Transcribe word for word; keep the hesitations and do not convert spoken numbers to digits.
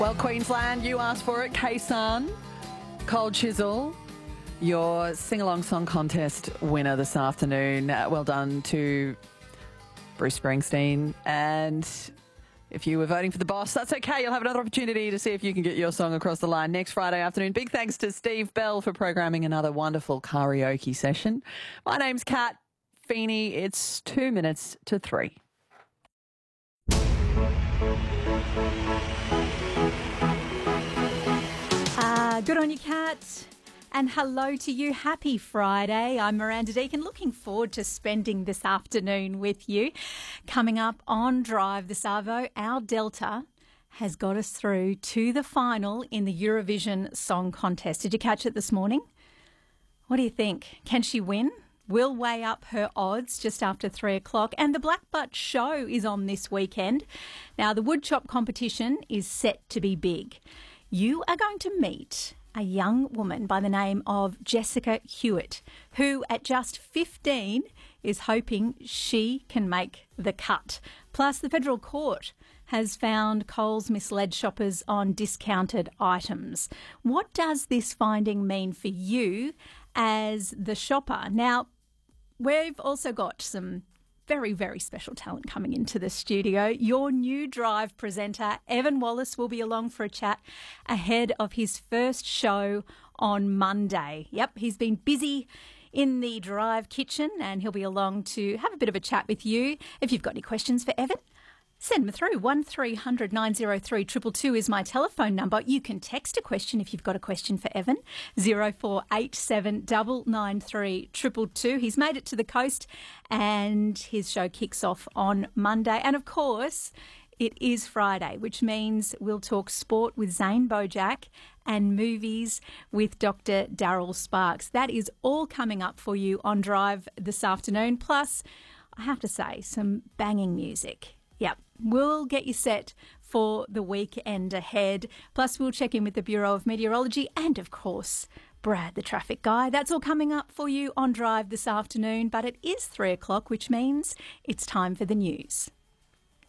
Well, Queensland, you asked for it. K-Sun, Cold Chisel, your sing-along song contest winner this afternoon. Uh, well done to Bruce Springsteen. And if you were voting for the boss, that's okay. You'll have another opportunity to see if you can get your song across the line next Friday afternoon. Big thanks to Steve Bell for programming another wonderful karaoke session. My name's Kat Feeney. It's two minutes to three. Uh, good on you, Kat. And hello to you. Happy Friday. I'm Miranda Deacon. Looking forward to spending this afternoon with you. Coming up on Drive the Savo, our Delta has got us through to the final in the Eurovision Song Contest. Did you catch it this morning? What do you think? Can she win? We'll weigh up her odds just after three o'clock. And the Black Butt Show is on this weekend. Now, the woodchop competition is set to be big. You are going to meet a young woman by the name of Jessica Hewitt, who at just fifteen is hoping she can make the cut. Plus, the Federal Court has found Coles misled shoppers on discounted items. What does this finding mean for you as the shopper? Now, we've also got some very, very special talent coming into the studio. Your new Drive presenter, Evan Wallace, will be along for a chat ahead of his first show on Monday. Yep, he's been busy in the Drive kitchen and he'll be along to have a bit of a chat with you. If you've got any questions for Evan, send them through. one three hundred nine oh three two two two is my telephone number. You can text a question if you've got a question for Evan. zero four eight seven nine nine three two two two. He's made it to the coast and his show kicks off on Monday. And of course, it is Friday, which means we'll talk sport with Zane Bojack and movies with Doctor Daryl Sparks. That is all coming up for you on Drive this afternoon. Plus, I have to say, some banging music. Yep, we'll get you set for the weekend ahead. Plus, we'll check in with the Bureau of Meteorology and, of course, Brad, the traffic guy. That's all coming up for you on Drive this afternoon. But it is three o'clock, which means it's time for the news.